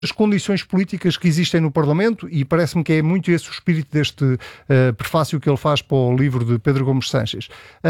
as condições políticas que existem no Parlamento, e parece-me que é muito esse o espírito deste prefácio que ele faz para o livro de Pedro Gomes Sanches.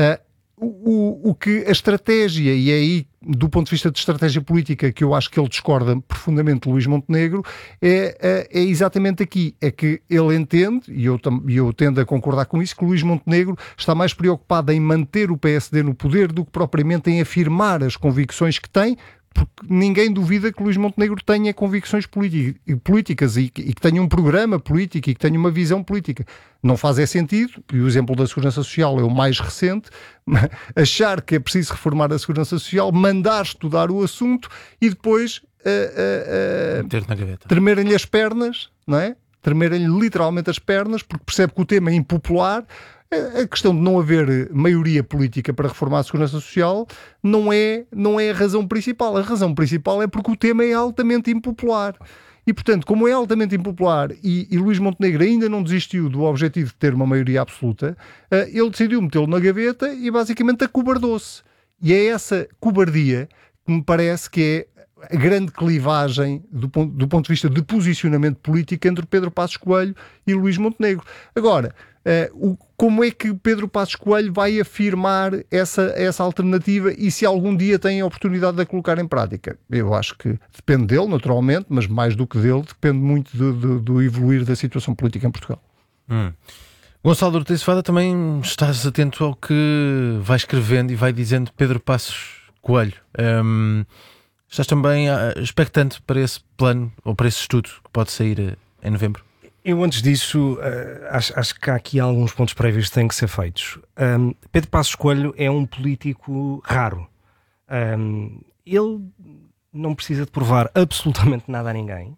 O que a estratégia, e é aí do ponto de vista de estratégia política que eu acho que ele discorda profundamente de Luís Montenegro, é exatamente aqui, é que ele entende, e eu tendo a concordar com isso, que Luís Montenegro está mais preocupado em manter o PSD no poder do que propriamente em afirmar as convicções que tem, porque ninguém duvida que Luís Montenegro tenha convicções políticas e que tenha um programa político e que tenha uma visão política. Não faz sentido, e o exemplo da Segurança Social é o mais recente, achar que é preciso reformar a Segurança Social, mandar estudar o assunto e depois meter na gaveta. Tremerem-lhe as pernas, não é? Tremerem-lhe literalmente as pernas, porque percebe que o tema é impopular. A questão de não haver maioria política para reformar a Segurança Social não é a razão principal. A razão principal é porque o tema é altamente impopular. E, portanto, como é altamente impopular e Luís Montenegro ainda não desistiu do objetivo de ter uma maioria absoluta, ele decidiu metê-lo na gaveta e basicamente acobardou-se. E é essa cobardia que me parece que é a grande clivagem do ponto de vista de posicionamento político entre Pedro Passos Coelho e Luís Montenegro. Agora, como é que Pedro Passos Coelho vai afirmar essa alternativa e se algum dia tem a oportunidade de a colocar em prática? Eu acho que depende dele, naturalmente, mas mais do que dele, depende muito do evoluir da situação política em Portugal. Gonçalo Ortiz Fada, também estás atento ao que vai escrevendo e vai dizendo Pedro Passos Coelho. Estás também expectante para esse plano ou para esse estudo que pode sair em novembro? Eu, antes disso, acho que há aqui alguns pontos prévios que têm que ser feitos. Pedro Passos Coelho é um político raro. Ele não precisa de provar absolutamente nada a ninguém.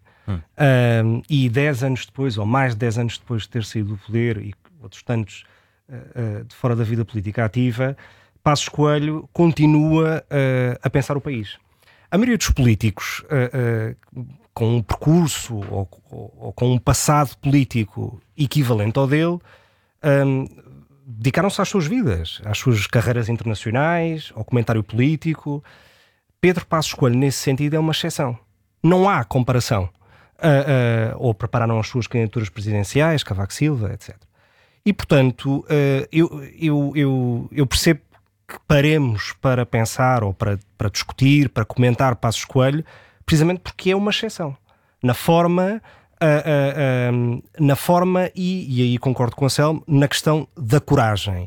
E 10 anos depois, ou mais de 10 anos depois de ter saído do poder e outros tantos de fora da vida política ativa, Passos Coelho continua a pensar o país. A maioria dos políticos com um percurso ou com um passado político equivalente ao dele dedicaram-se às suas vidas, às suas carreiras internacionais, ao comentário político. Pedro Passos Coelho, nesse sentido, é uma exceção. Não há comparação. Ou prepararam as suas candidaturas presidenciais, Cavaco Silva, etc. E, portanto, eu percebo que paremos para pensar ou para discutir, para comentar Passos Coelho, precisamente porque é uma exceção. Na forma e aí concordo com o Anselmo, na questão da coragem.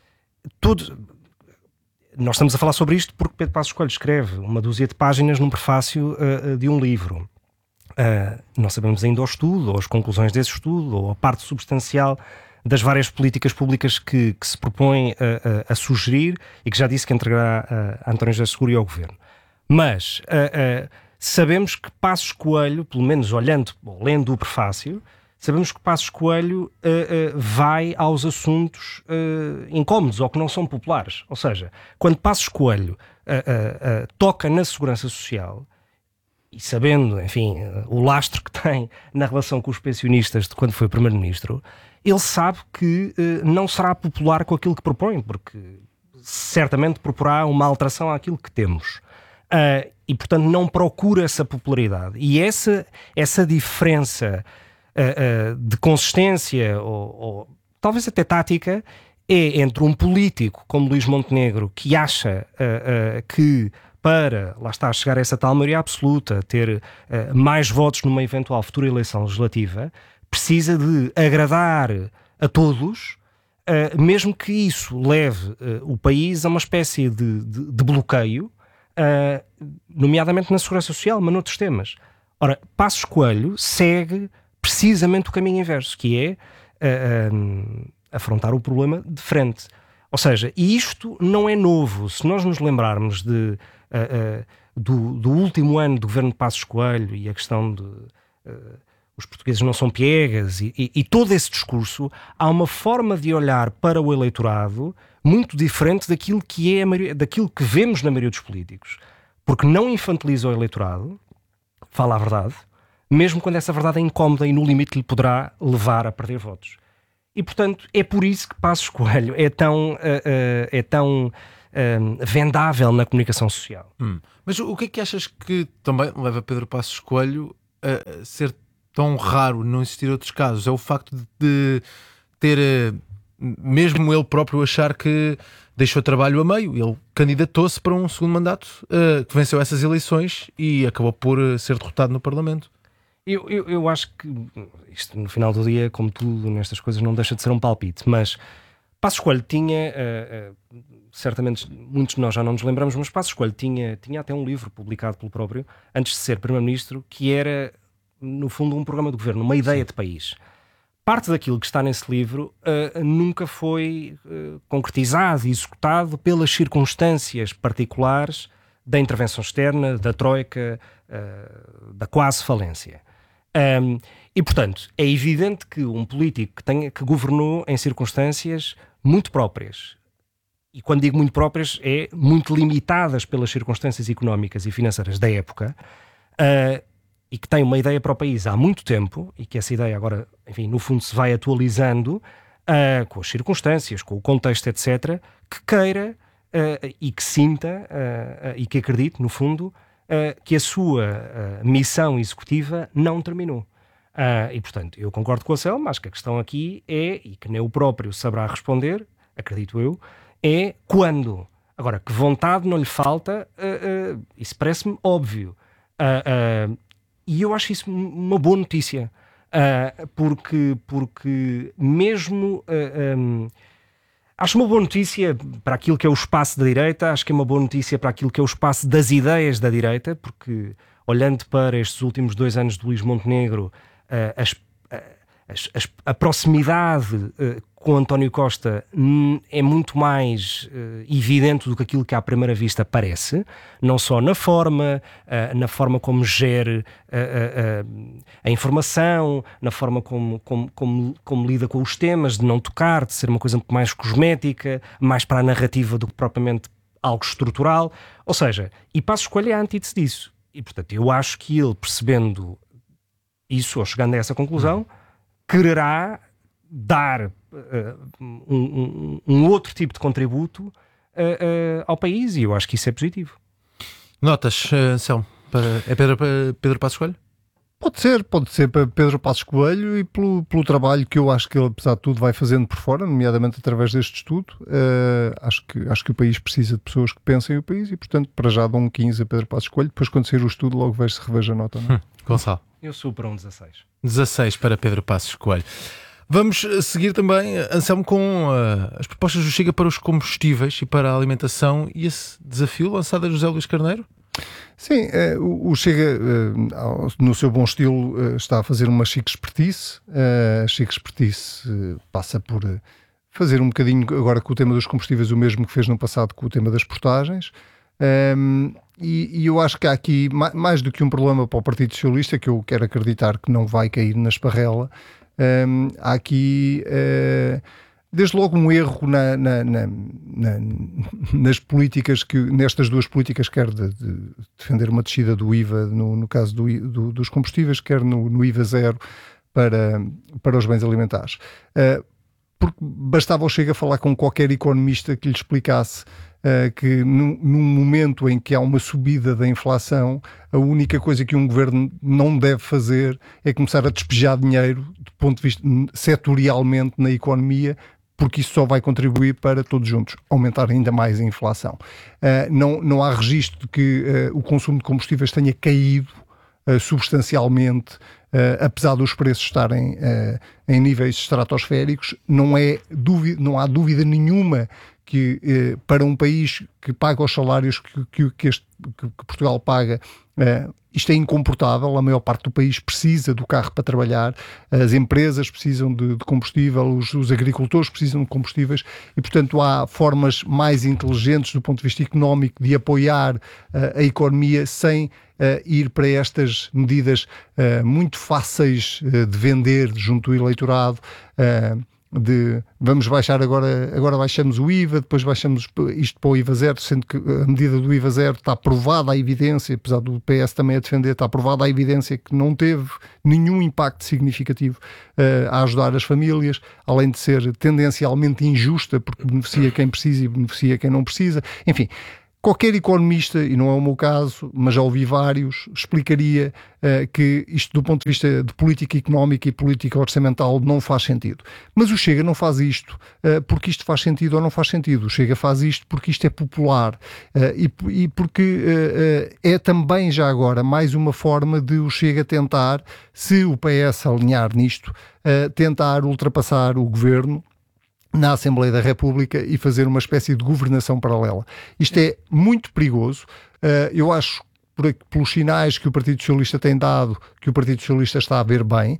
Nós estamos a falar sobre isto porque Pedro Passos Coelho escreve uma dúzia de páginas num prefácio de um livro. Não sabemos ainda o estudo, ou as conclusões desse estudo, ou a parte substancial das várias políticas públicas que se propõe a sugerir e que já disse que entregará a António José Seguro e ao Governo. Mas sabemos que Passos Coelho, pelo menos lendo o prefácio, sabemos que Passos Coelho vai aos assuntos incómodos ou que não são populares. Ou seja, quando Passos Coelho toca na segurança social, e sabendo, enfim, o lastro que tem na relação com os pensionistas de quando foi Primeiro-Ministro, ele sabe que não será popular com aquilo que propõe, porque certamente proporá uma alteração àquilo que temos. E, portanto, não procura essa popularidade. E essa diferença de consistência, ou talvez até tática, é entre um político como Luís Montenegro, que acha que para, lá está, chegar a essa tal maioria absoluta, ter mais votos numa eventual futura eleição legislativa, precisa de agradar a todos, mesmo que isso leve o país a uma espécie de bloqueio, nomeadamente na segurança social, mas noutros temas. Ora, Passos Coelho segue precisamente o caminho inverso, que é afrontar o problema de frente. Ou seja, e isto não é novo. Se nós nos lembrarmos do último ano do governo de Passos Coelho e a questão de os portugueses não são piegas e todo esse discurso, há uma forma de olhar para o eleitorado muito diferente daquilo que daquilo que vemos na maioria dos políticos. Porque não infantiliza o eleitorado, fala a verdade, mesmo quando essa verdade é incómoda e no limite lhe poderá levar a perder votos. E, portanto, é por isso que Passos Coelho é tão vendável na comunicação social. Mas o que é que achas que também leva Pedro Passos Coelho ser tão raro não existir outros casos é o facto de ter, mesmo ele próprio achar que deixou trabalho a meio. Ele candidatou-se para um segundo mandato, que venceu essas eleições e acabou por ser derrotado no Parlamento. Eu acho que isto, no final do dia, como tudo nestas coisas, não deixa de ser um palpite, mas Passos Coelho tinha, certamente muitos de nós já não nos lembramos, mas Passos Coelho tinha até um livro publicado pelo próprio, antes de ser Primeiro-Ministro, que era, no fundo, um programa de governo, uma ideia de país. Parte daquilo que está nesse livro nunca foi concretizado e executado pelas circunstâncias particulares da intervenção externa, da troika, da quase falência. E, portanto, é evidente que um político que governou em circunstâncias muito próprias, e quando digo muito próprias, é muito limitadas pelas circunstâncias económicas e financeiras da época, e que tem uma ideia para o país há muito tempo, e que essa ideia agora, enfim, no fundo se vai atualizando com as circunstâncias, com o contexto, etc., que queira e que sinta e que acredite, no fundo, que a sua missão executiva não terminou. E, portanto, eu concordo com o Anselmo, acho que a questão aqui é, e que nem o próprio saberá responder, acredito eu, é quando. Agora, que vontade não lhe falta, isso parece-me óbvio. E eu acho isso uma boa notícia, porque mesmo... acho uma boa notícia para aquilo que é o espaço da direita, acho que é uma boa notícia para aquilo que é o espaço das ideias da direita, porque olhando para estes últimos 2 anos de Luís Montenegro, a proximidade com António Costa é muito mais evidente do que aquilo que à primeira vista parece, não só na forma como gere a informação, na forma como lida com os temas, de não tocar, de ser uma coisa muito mais cosmética, mais para a narrativa do que propriamente algo estrutural. Ou seja, e Passos Coelho é a antítese disso. E, portanto, eu acho que ele, percebendo isso, ou chegando a essa conclusão, quererá dar um outro tipo de contributo ao país, e eu acho que isso é positivo. Notas, Anselmo, é Pedro Passos Coelho? Pode ser para Pedro Passos Coelho e pelo trabalho que eu acho que ele, apesar de tudo, vai fazendo por fora, nomeadamente através deste estudo. Acho que o país precisa de pessoas que pensem o país e, portanto, para já dão um 15 a Pedro Passos Coelho. Depois, quando sair o estudo, logo vejo se reveja a nota. Não? Gonçalo? Eu sou para um 16. 16 para Pedro Passos Coelho. Vamos seguir também, Anselmo, com as propostas do Chega para os combustíveis e para a alimentação e esse desafio lançado a José Luís Carneiro? Sim, o Chega, no seu bom estilo, está a fazer uma chique expertise. A chique expertise passa por fazer um bocadinho, agora com o tema dos combustíveis, o mesmo que fez no passado com o tema das portagens. E eu acho que há aqui, mais do que um problema para o Partido Socialista, que eu quero acreditar que não vai cair na esparrela, há aqui... desde logo um erro nas políticas, nestas duas políticas, quer de defender uma descida do IVA no caso dos combustíveis, quer no IVA zero para os bens alimentares. Porque bastava o Chega a falar com qualquer economista que lhe explicasse que num momento em que há uma subida da inflação, a única coisa que um governo não deve fazer é começar a despejar dinheiro, do ponto de vista setorialmente na economia, porque isso só vai contribuir para todos juntos aumentar ainda mais a inflação. Não há registro de que o consumo de combustíveis tenha caído substancialmente, apesar dos preços estarem em níveis estratosféricos. Não há dúvida nenhuma que para um país que paga os salários que Portugal paga, isto é incomportável. A maior parte do país precisa do carro para trabalhar, as empresas precisam de combustível, os agricultores precisam de combustíveis e, portanto, há formas mais inteligentes do ponto de vista económico de apoiar a economia sem ir para estas medidas muito fáceis de vender junto do eleitorado, de vamos baixar agora baixamos o IVA, depois baixamos isto para o IVA zero, sendo que a medida do IVA zero está provada a evidência, apesar do PS também a defender, está provada a evidência que não teve nenhum impacto significativo a ajudar as famílias, além de ser tendencialmente injusta, porque beneficia quem precisa e beneficia quem não precisa. Enfim, Qualquer economista, e não é o meu caso, mas já ouvi vários, explicaria que isto do ponto de vista de política económica e política orçamental não faz sentido. Mas o Chega não faz isto porque isto faz sentido ou não faz sentido. O Chega faz isto porque isto é popular e porque é também já agora mais uma forma de o Chega tentar, se o PS alinhar nisto, tentar ultrapassar o governo na Assembleia da República e fazer uma espécie de governação paralela. Isto é muito perigoso. Eu acho, pelos sinais que o Partido Socialista tem dado, que o Partido Socialista está a ver bem,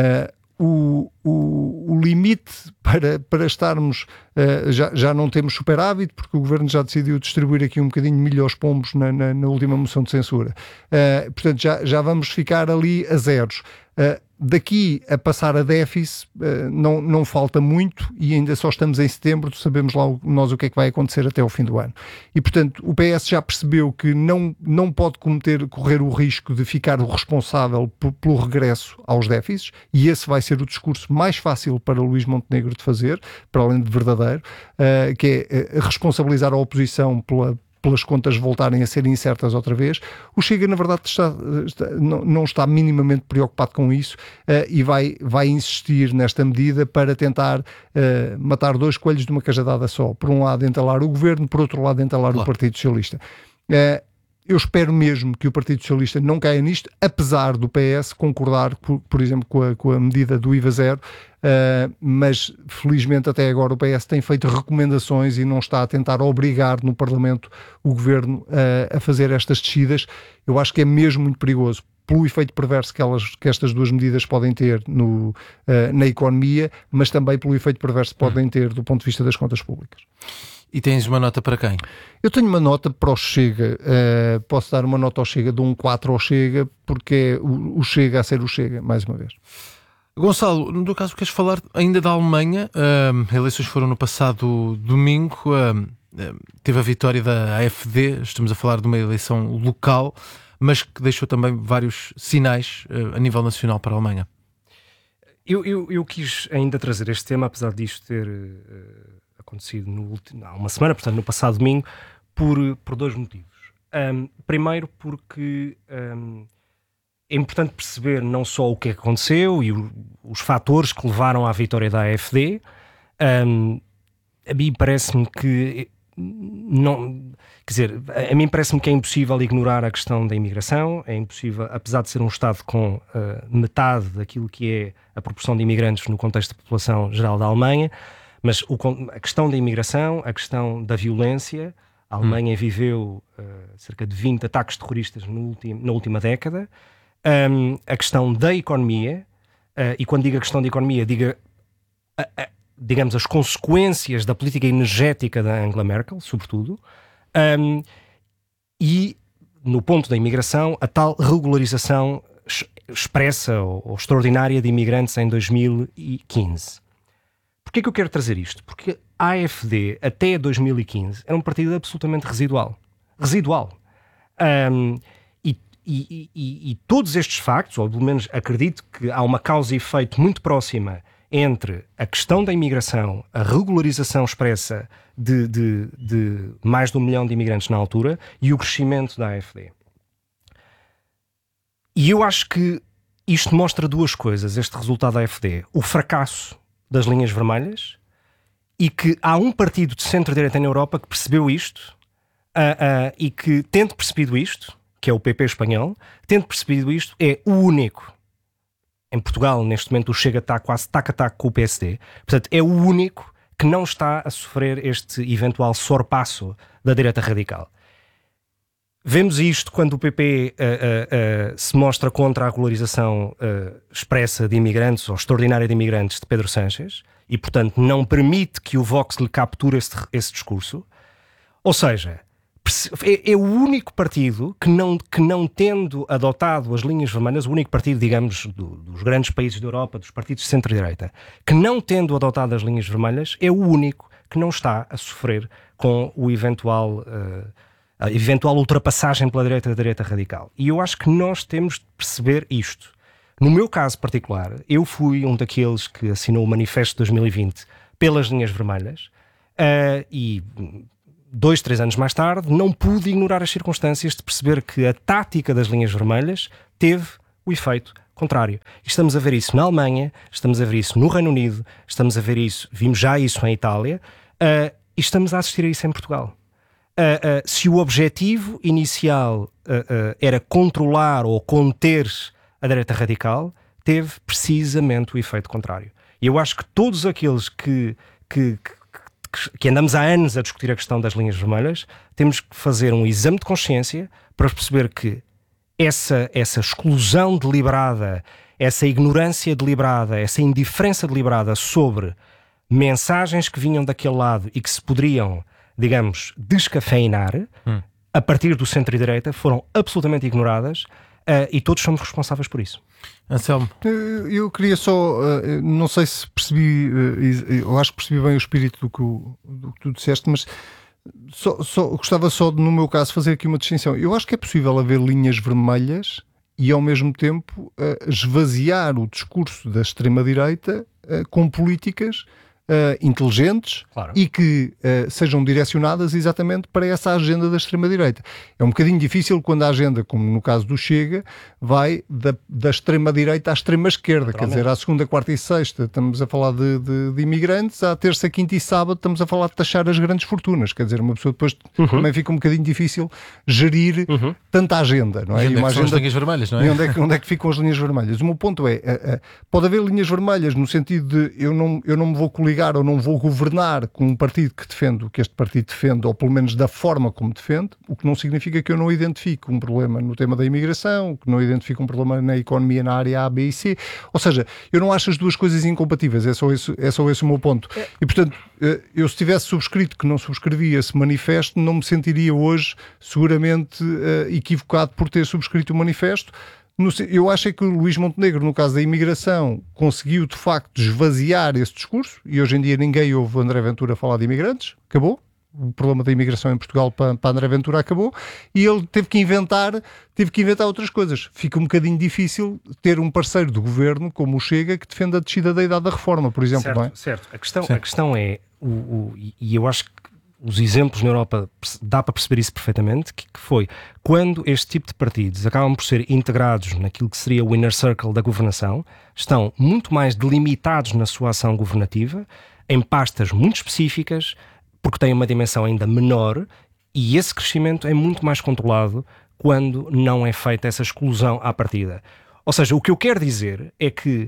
o limite para estarmos, já não temos superávit, porque o Governo já decidiu distribuir aqui um bocadinho de milho aos pombos na última moção de censura. Portanto, já vamos ficar ali a zeros. Daqui a passar a déficit não falta muito e ainda só estamos em setembro, sabemos lá nós o que é que vai acontecer até ao fim do ano. E, portanto, o PS já percebeu que não pode correr o risco de ficar o responsável pelo regresso aos déficits, e esse vai ser o discurso mais fácil para Luís Montenegro de fazer, para além de verdadeiro, que é responsabilizar a oposição pelas contas voltarem a ser incertas outra vez. O Chega, na verdade, não está minimamente preocupado com isso e vai insistir nesta medida para tentar matar dois coelhos de uma cajadada só. Por um lado, entalar o Governo, por outro lado, entalar o Partido Socialista. Eu espero mesmo que o Partido Socialista não caia nisto, apesar do PS concordar, por exemplo, com a medida do IVA zero, mas felizmente até agora o PS tem feito recomendações e não está a tentar obrigar no Parlamento o Governo a fazer estas descidas. Eu acho que é mesmo muito perigoso, pelo efeito perverso que estas duas medidas podem ter na economia, mas também pelo efeito perverso que podem ter do ponto de vista das contas públicas. E tens uma nota para quem? Eu tenho uma nota para o Chega. Posso dar uma nota ao Chega, dou um 4 ao Chega, porque é o Chega a ser o Chega, mais uma vez. Gonçalo, no teu caso queres falar ainda da Alemanha? Eleições foram no passado domingo, teve a vitória da AfD, estamos a falar de uma eleição local, mas que deixou também vários sinais a nível nacional para a Alemanha. Eu quis ainda trazer este tema, apesar disto ter acontecido há uma semana, portanto no passado domingo, por dois motivos. Primeiro porque é importante perceber não só o que aconteceu e os fatores que levaram à vitória da AfD. A mim parece-me que a mim parece-me que é impossível ignorar a questão da imigração. É impossível, apesar de ser um Estado com metade daquilo que é a proporção de imigrantes no contexto da população geral da Alemanha, mas a questão da imigração, a questão da violência. A Alemanha viveu cerca de 20 ataques terroristas na última década. A questão da economia, e quando digo a questão da economia, digamos as consequências da política energética da Angela Merkel, sobretudo, e no ponto da imigração, a tal regularização expressa ou extraordinária de imigrantes em 2015. Porquê é que eu quero trazer isto? Porque a AfD, até 2015, era um partido absolutamente residual. E todos estes factos, ou pelo menos acredito que há uma causa e efeito muito próxima entre a questão da imigração, a regularização expressa de mais de 1 milhão de imigrantes na altura e o crescimento da AfD. E eu acho que isto mostra duas coisas, este resultado da AfD. O fracasso das linhas vermelhas e que há um partido de centro-direita na Europa que percebeu isto e que, tendo percebido isto, que é o PP espanhol, tendo percebido isto, é o único. Em Portugal, neste momento, o Chega está quase tac a tac com o PSD. Portanto, é o único que não está a sofrer este eventual sorpasso da direita radical. Vemos isto quando o PP se mostra contra a regularização expressa de imigrantes, ou extraordinária de imigrantes, de Pedro Sánchez, e, portanto, não permite que o Vox lhe capture esse discurso. Ou seja, é o único partido que não tendo adotado as linhas vermelhas, o único partido, digamos, dos grandes países da Europa, dos partidos de centro-direita, que não tendo adotado as linhas vermelhas, é o único que não está a sofrer com a eventual ultrapassagem pela direita da direita radical. E eu acho que nós temos de perceber isto. No meu caso particular, eu fui um daqueles que assinou o Manifesto de 2020 pelas linhas vermelhas e 2, 3 anos mais tarde, não pude ignorar as circunstâncias de perceber que a tática das linhas vermelhas teve o efeito contrário. E estamos a ver isso na Alemanha, estamos a ver isso no Reino Unido, estamos a ver isso, vimos já isso em Itália, e estamos a assistir a isso em Portugal. Se o objetivo inicial era controlar ou conter a direita radical, teve precisamente o efeito contrário. E eu acho que todos aqueles que andamos há anos a discutir a questão das linhas vermelhas, temos que fazer um exame de consciência para perceber que essa exclusão deliberada, essa ignorância deliberada, essa indiferença deliberada sobre mensagens que vinham daquele lado e que se poderiam, digamos, descafeinar a partir do centro-direita, foram absolutamente ignoradas, e todos somos responsáveis por isso. Anselmo? Eu queria só, não sei se percebi, eu acho que percebi bem o espírito do que tu disseste, mas gostava só de, no meu caso, fazer aqui uma distinção. Eu acho que é possível haver linhas vermelhas e, ao mesmo tempo, esvaziar o discurso da extrema-direita com políticas inteligentes, claro, e que sejam direcionadas exatamente para essa agenda da extrema-direita. É um bocadinho difícil quando a agenda, como no caso do Chega, vai da extrema-direita à extrema-esquerda. Quer dizer, à segunda, quarta e sexta estamos a falar de imigrantes, à terça, quinta e sábado estamos a falar de taxar as grandes fortunas. Quer dizer, uma pessoa depois também fica um bocadinho difícil gerir tanta agenda, não é? E onde é que são as linhas vermelhas, não é? E onde é que ficam as linhas vermelhas? O meu ponto é, pode haver linhas vermelhas no sentido de eu não me vou coligar ou não vou governar com um partido que defende o que este partido defende, ou pelo menos da forma como defende, o que não significa que eu não identifique um problema no tema da imigração, que não identifique um problema na economia na área A, B e C. Ou seja, eu não acho as duas coisas incompatíveis, é só esse o meu ponto. E, portanto, eu se tivesse subscrito que não subscrevi esse manifesto, não me sentiria hoje seguramente equivocado por ter subscrito o manifesto. Eu acho que o Luís Montenegro, no caso da imigração, conseguiu de facto esvaziar esse discurso, e hoje em dia ninguém ouve André Ventura falar de imigrantes, acabou. O problema da imigração em Portugal para André Ventura acabou, e ele teve que inventar outras coisas. Fica um bocadinho difícil ter um parceiro do governo como o Chega que defenda a descida da idade da reforma, por exemplo. Certo, não é? Certo. A questão é, e eu acho que os exemplos na Europa dá para perceber isso perfeitamente, que foi quando este tipo de partidos acabam por ser integrados naquilo que seria o inner circle da governação, estão muito mais delimitados na sua ação governativa, em pastas muito específicas, porque têm uma dimensão ainda menor, e esse crescimento é muito mais controlado quando não é feita essa exclusão à partida. Ou seja, o que eu quero dizer é que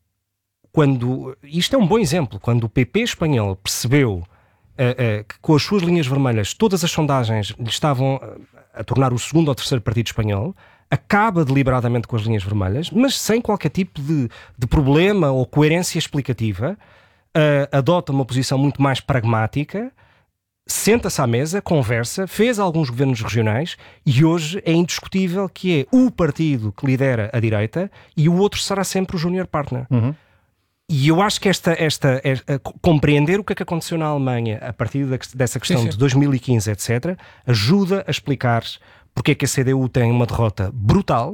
isto é um bom exemplo, quando o PP espanhol percebeu que com as suas linhas vermelhas todas as sondagens lhe estavam a tornar o segundo ou terceiro partido espanhol, acaba deliberadamente com as linhas vermelhas, mas sem qualquer tipo de problema ou coerência explicativa, adota uma posição muito mais pragmática, senta-se à mesa, conversa, fez alguns governos regionais, e hoje é indiscutível que é o partido que lidera a direita e o outro será sempre o junior partner. E eu acho que compreender o que é que aconteceu na Alemanha a partir dessa questão de 2015, etc., ajuda a explicar porque é que a CDU tem uma derrota brutal,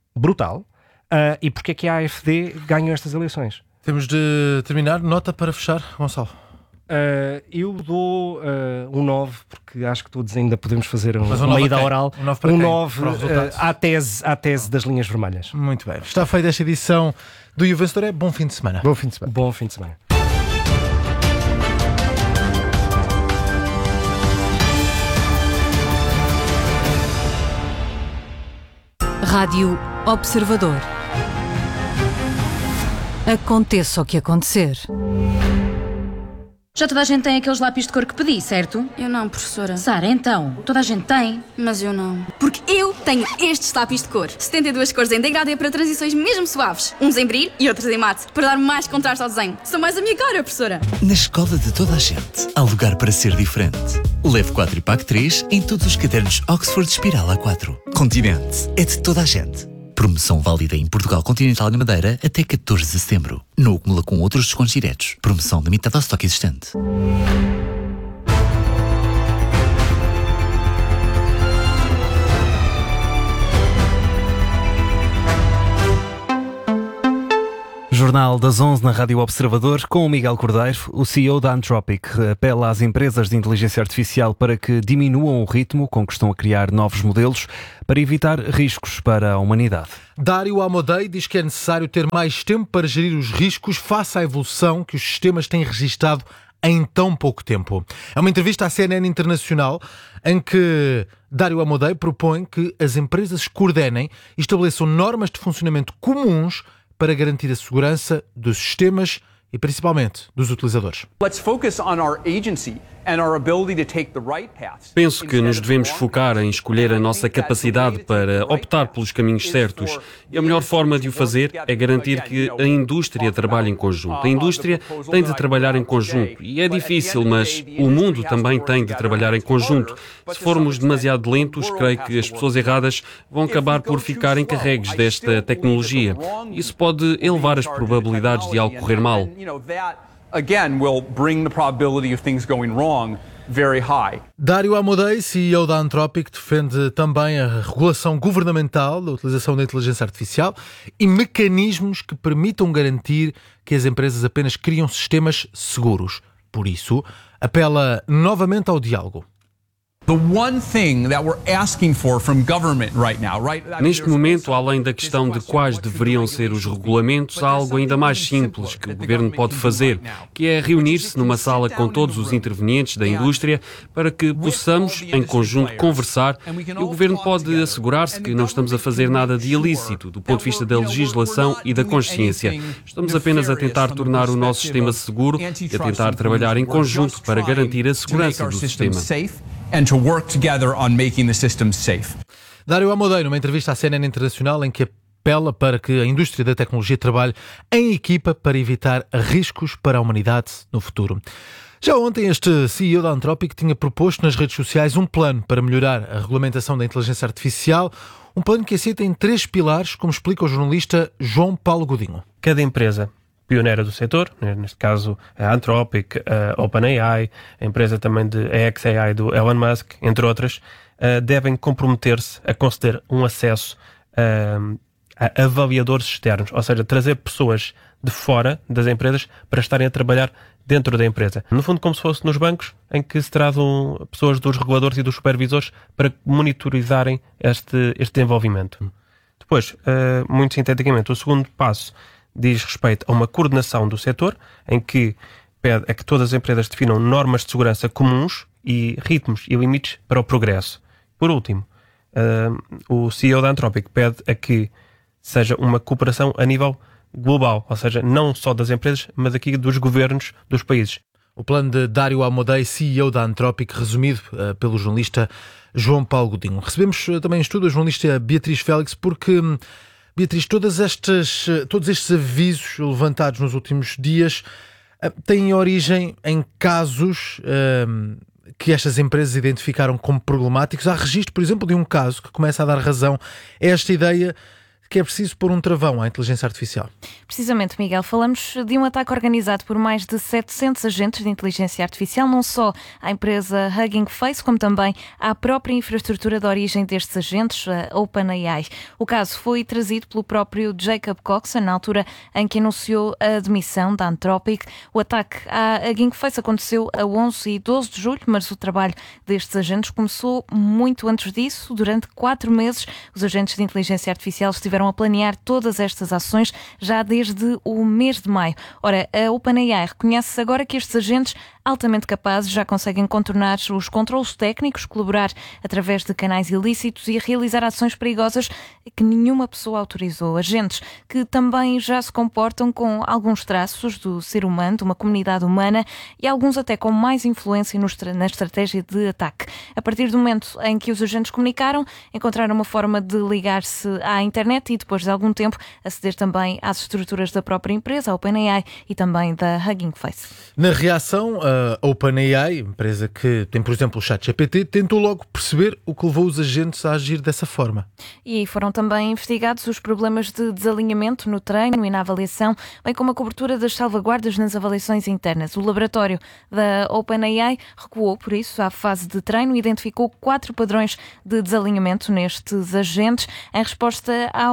e porque é que a AfD ganhou estas eleições. Temos de terminar. Nota para fechar, Gonçalo? Eu dou um 9, porque acho que todos ainda podemos fazer uma ida oral. Um 9 à tese das linhas vermelhas. Muito bem. Está feita esta edição do E o Vencedor é. Bom fim de semana. Bom fim de semana. Bom fim de semana. Rádio Observador. Aconteça o que acontecer. Já toda a gente tem aqueles lápis de cor que pedi, certo? Eu não, professora. Sara, então, toda a gente tem. Mas eu não. Porque eu tenho estes lápis de cor. 72 cores em degradê para transições mesmo suaves. Uns em brilho e outros em mate, para dar mais contraste ao desenho. São mais a minha cara, professora. Na escola de toda a gente, há lugar para ser diferente. Leve 4 e pague 3 em todos os cadernos Oxford Espiral A4. Continente é de toda a gente. Promoção válida em Portugal Continental e Madeira até 14 de setembro. Não acumula com outros descontos diretos. Promoção limitada ao estoque existente. Jornal das 11 na Rádio Observador com o Miguel Cordeiro. O CEO da Anthropic apela às empresas de inteligência artificial para que diminuam o ritmo com que estão a criar novos modelos para evitar riscos para a humanidade. Dario Amodei diz que é necessário ter mais tempo para gerir os riscos face à evolução que os sistemas têm registado em tão pouco tempo. É uma entrevista à CNN Internacional em que Dario Amodei propõe que as empresas coordenem e estabeleçam normas de funcionamento comuns para garantir a segurança dos sistemas e principalmente dos utilizadores. Penso que nos devemos focar em escolher a nossa capacidade para optar pelos caminhos certos. E a melhor forma de o fazer é garantir que a indústria trabalhe em conjunto. A indústria tem de trabalhar em conjunto. E é difícil, mas o mundo também tem de trabalhar em conjunto. Se formos demasiado lentos, creio que as pessoas erradas vão acabar por ficar encarregues desta tecnologia. Isso pode elevar as probabilidades de algo correr mal. Will bring the probability of things going wrong very high. Dario Amodei, CEO da Anthropic, defende também a regulação governamental da utilização da inteligência artificial e mecanismos que permitam garantir que as empresas apenas criam sistemas seguros. Por isso, apela novamente ao diálogo. Neste momento, além da questão de quais deveriam ser os regulamentos, há algo ainda mais simples que o Governo pode fazer, que é reunir-se numa sala com todos os intervenientes da indústria para que possamos, em conjunto, conversar e o Governo pode assegurar-se que não estamos a fazer nada de ilícito do ponto de vista da legislação e da consciência. Estamos apenas a tentar tornar o nosso sistema seguro e a tentar trabalhar em conjunto para garantir a segurança do sistema. And to work together on making the system safe. Dario Amodei, numa entrevista à CNN Internacional, em que apela para que a indústria da tecnologia trabalhe em equipa para evitar riscos para a humanidade no futuro. Já ontem, este CEO da Anthropic tinha proposto nas redes sociais um plano para melhorar a regulamentação da inteligência artificial, um plano que assenta em 3 pilares, como explica o jornalista João Paulo Godinho. Cada empresa pioneira do setor, neste caso a Anthropic, a OpenAI, a empresa também de xAI do Elon Musk, entre outras, devem comprometer-se a conceder um acesso a avaliadores externos, ou seja, trazer pessoas de fora das empresas para estarem a trabalhar dentro da empresa. No fundo, como se fosse nos bancos, em que se trazem pessoas dos reguladores e dos supervisores para monitorizarem este desenvolvimento. Depois, muito sinteticamente, o segundo passo diz respeito a uma coordenação do setor, em que pede a que todas as empresas definam normas de segurança comuns e ritmos e limites para o progresso. Por último, o CEO da Anthropic pede a que seja uma cooperação a nível global, ou seja, não só das empresas, mas aqui dos governos dos países. O plano de Dario Amodei, CEO da Anthropic, resumido pelo jornalista João Paulo Godinho. Recebemos também em estudo a jornalista Beatriz Félix, porque Beatriz, todos estes avisos levantados nos últimos dias têm origem em casos que estas empresas identificaram como problemáticos. Há registro, por exemplo, de um caso que começa a dar razão a esta ideia que é preciso pôr um travão à inteligência artificial. Precisamente, Miguel, falamos de um ataque organizado por mais de 700 agentes de inteligência artificial, não só à empresa Hugging Face, como também à própria infraestrutura de origem destes agentes, a OpenAI. O caso foi trazido pelo próprio Jacob Coxon, na altura em que anunciou a demissão da Anthropic. O ataque à Hugging Face aconteceu a 11 e 12 de julho, mas o trabalho destes agentes começou muito antes disso. Durante 4 meses, os agentes de inteligência artificial estiveram a planear todas estas ações já desde o mês de maio. Ora, a OpenAI reconhece agora que estes agentes altamente capazes já conseguem contornar os controlos técnicos, colaborar através de canais ilícitos e realizar ações perigosas que nenhuma pessoa autorizou. Agentes que também já se comportam com alguns traços do ser humano, de uma comunidade humana, e alguns até com mais influência na estratégia de ataque. A partir do momento em que os agentes comunicaram, encontraram uma forma de ligar-se à internet e depois de algum tempo aceder também às estruturas da própria empresa, a OpenAI, e também da Hugging Face. Na reação, a OpenAI, empresa que tem, por exemplo, o ChatGPT, tentou logo perceber o que levou os agentes a agir dessa forma. E foram também investigados os problemas de desalinhamento no treino e na avaliação, bem como a cobertura das salvaguardas nas avaliações internas. O laboratório da OpenAI recuou, por isso, à fase de treino e identificou 4 padrões de desalinhamento nestes agentes. Em resposta ao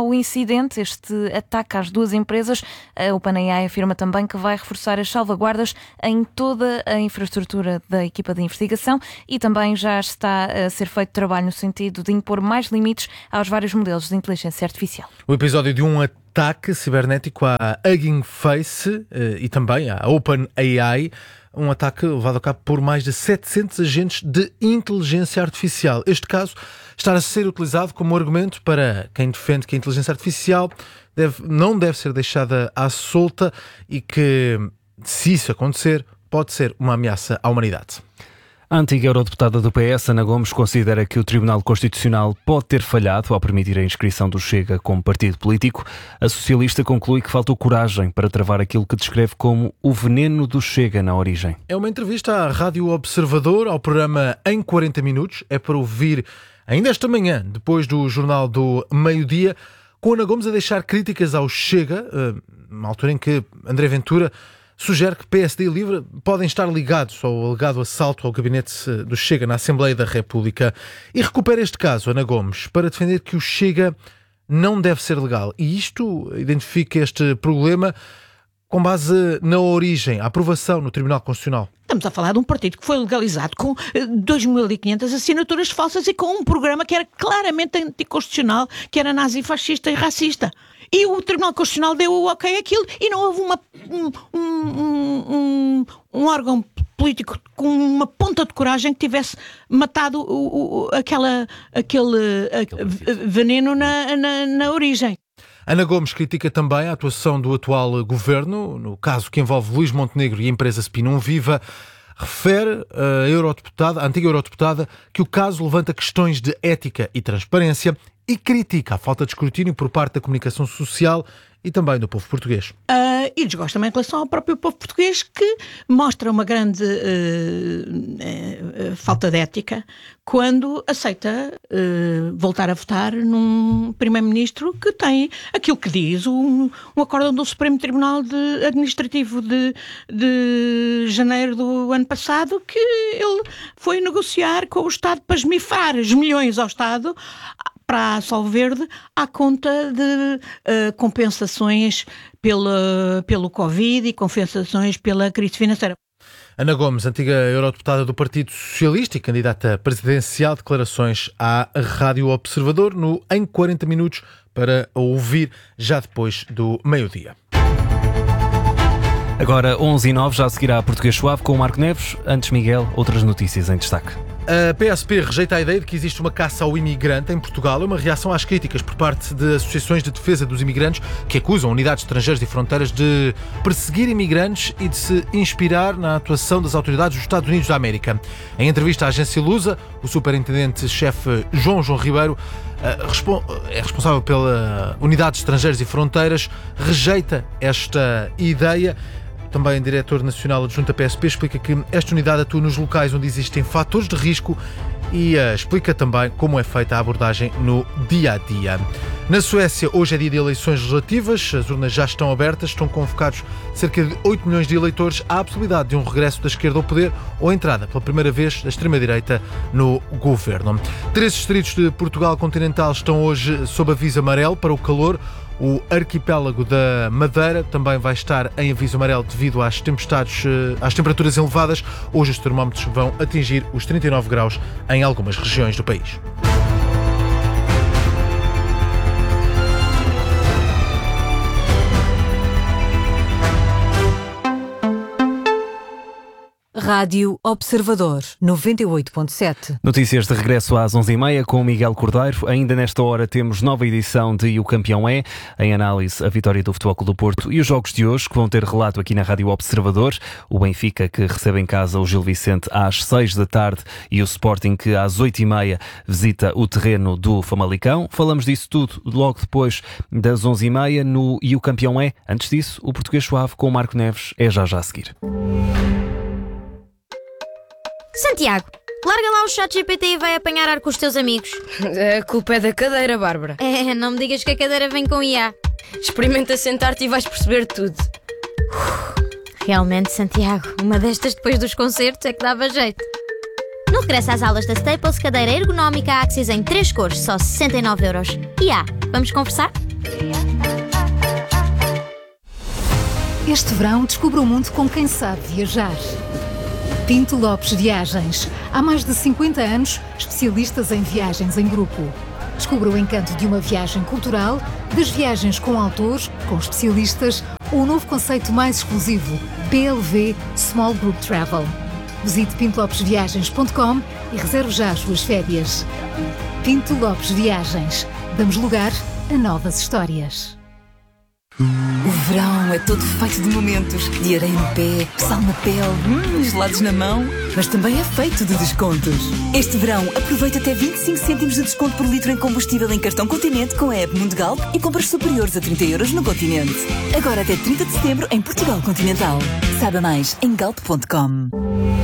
ao incidente, este ataque às duas empresas. A OpenAI afirma também que vai reforçar as salvaguardas em toda a infraestrutura da equipa de investigação e também já está a ser feito trabalho no sentido de impor mais limites aos vários modelos de inteligência artificial. O episódio de um ataque cibernético à Hugging Face e também à OpenAI, um ataque levado a cabo por mais de 700 agentes de inteligência artificial. Este caso está a ser utilizado como argumento para quem defende que a inteligência artificial não deve ser deixada à solta e que, se isso acontecer, pode ser uma ameaça à humanidade. A antiga eurodeputada do PS, Ana Gomes, considera que o Tribunal Constitucional pode ter falhado ao permitir a inscrição do Chega como partido político. A socialista conclui que faltou coragem para travar aquilo que descreve como o veneno do Chega na origem. É uma entrevista à Rádio Observador, ao programa Em 40 Minutos. É para ouvir ainda esta manhã, depois do Jornal do Meio-Dia, com Ana Gomes a deixar críticas ao Chega, na altura em que André Ventura sugere que PSD e LIVRE podem estar ligados ao alegado assalto ao gabinete do Chega na Assembleia da República. E recupera este caso, Ana Gomes, para defender que o Chega não deve ser legal. E isto identifica este problema com base na origem, a aprovação no Tribunal Constitucional. Estamos a falar de um partido que foi legalizado com 2.500 assinaturas falsas e com um programa que era claramente anticonstitucional, que era nazi-fascista e racista. E o Tribunal Constitucional deu o ok àquilo e não houve um órgão político com uma ponta de coragem que tivesse matado aquele veneno na origem. Ana Gomes critica também a atuação do atual governo, no caso que envolve Luís Montenegro e a empresa Spinum Viva. Refere a antiga eurodeputada que o caso levanta questões de ética e transparência e critica a falta de escrutínio por parte da comunicação social e também do povo português. E desgosto também em relação ao próprio povo português, que mostra uma grande falta de ética quando aceita voltar a votar num primeiro-ministro que tem aquilo que diz um acórdão do Supremo Tribunal Administrativo de janeiro do ano passado, que ele foi negociar com o Estado para esmifrar os milhões ao Estado para a Sol Verde à conta de compensações pelo Covid e compensações pela crise financeira. Ana Gomes, antiga eurodeputada do Partido Socialista e candidata presidencial, declarações à Rádio Observador no Em 40 Minutos para ouvir já depois do meio-dia. Agora 11h09, já seguirá Português Suave com o Marco Neves. Antes, Miguel, outras notícias em destaque. A PSP rejeita a ideia de que existe uma caça ao imigrante em Portugal. É uma reação às críticas por parte de associações de defesa dos imigrantes que acusam unidades estrangeiras e fronteiras de perseguir imigrantes e de se inspirar na atuação das autoridades dos Estados Unidos da América. Em entrevista à agência Lusa, o superintendente-chefe João Ribeiro, é responsável pela Unidades Estrangeiras e Fronteiras, rejeita esta ideia. Também diretor nacional adjunto da PSP explica que esta unidade atua nos locais onde existem fatores de risco e explica também como é feita a abordagem no dia-a-dia. Na Suécia, hoje é dia de eleições legislativas, as urnas já estão abertas, estão convocados cerca de 8 milhões de eleitores. Há a possibilidade de um regresso da esquerda ao poder ou a entrada pela primeira vez da extrema-direita no governo. 3 distritos de Portugal continental estão hoje sob aviso amarelo para o calor. O arquipélago da Madeira também vai estar em aviso amarelo devido às temperaturas elevadas. Hoje os termómetros vão atingir os 39 graus em algumas regiões do país. Rádio Observador 98.7. Notícias de regresso às 11h30 com o Miguel Cordeiro. Ainda nesta hora temos nova edição de O Campeão É. Em análise, a vitória do Futebol Clube do Porto e os jogos de hoje que vão ter relato aqui na Rádio Observador. O Benfica que recebe em casa o Gil Vicente às 6 da tarde e o Sporting que às 8h30 visita o terreno do Famalicão. Falamos disso tudo logo depois das 11h30 no E o Campeão É. Antes disso, o Português Suave com o Marco Neves é já a seguir. Santiago, larga lá o ChatGPT e vai apanhar ar com os teus amigos. A culpa é da cadeira, Bárbara. Não me digas que a cadeira vem com IA. Experimenta sentar-te e vais perceber tudo. Realmente, Santiago, uma destas depois dos concertos é que dava jeito. No regresso às aulas da Staples, cadeira ergonómica Axis em 3 cores, só 69€. IA, vamos conversar? Este verão descubra o mundo com quem sabe viajar. Pinto Lopes Viagens. Há mais de 50 anos, especialistas em viagens em grupo. Descubra o encanto de uma viagem cultural, das viagens com autores, com especialistas, ou o novo conceito mais exclusivo, PLV Small Group Travel. Visite pintolopesviagens.com e reserve já as suas férias. Pinto Lopes Viagens. Damos lugar a novas histórias. O verão é todo feito de momentos, de areia no pé, sal na pele, gelados na mão, mas também é feito de descontos. Este verão, aproveita até 25 cêntimos de desconto por litro em combustível em cartão Continente com a app Mundigalp e compras superiores a 30 € no Continente. Agora até 30 de setembro em Portugal Continental. Saiba mais em galp.com.